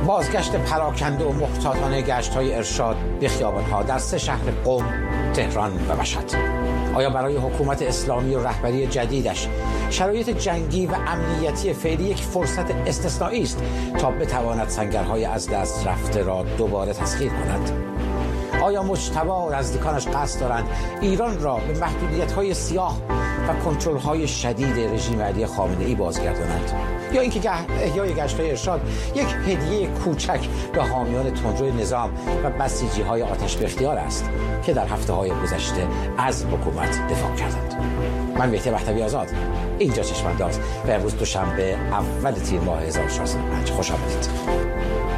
بازگشت پراکنده و محتاطانه گشت‌های ارشاد به خیابان‌ها در 3 شهر قم، تهران و مشهد. آیا برای حکومت اسلامی و رهبری جدیدش شرایط جنگی و امنیتی فعلی یک فرصت استثنایی است تا بتواند سنگرهای از دست رفته را دوباره تسخیر کند؟ آیا مجتبی و نزدیکانش قصد دارند ایران را به محدودیت‌های سیاه و کنترل‌های شدید رژیم علی خامنه‌ای بازگردانند؟ یا اینکه احیای گشت‌های ارشاد یک هدیه کوچک به حامیان تندروی نظام و بسیجی‌های آتش به اختیار است که در هفته‌های گذشته از حکومت دفاع کردند؟ من مهدی وحدوی آزاد، اینجا چشم‌انداز و امروز دوشنبه اول تیر ماه 1405. خوش آمدید.